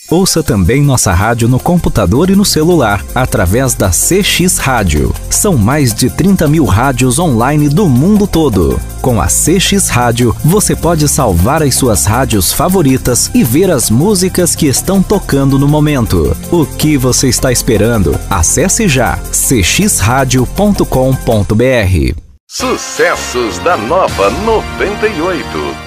Ouça também nossa rádio no computador e no celular, através da CX Rádio. São mais de 30 mil rádios online do mundo todo. Com a CX Rádio, você pode salvar as suas rádios favoritas e ver as músicas que estão tocando no momento. O que você está esperando? Acesse já cxradio.com.br. Sucessos da Nova 98.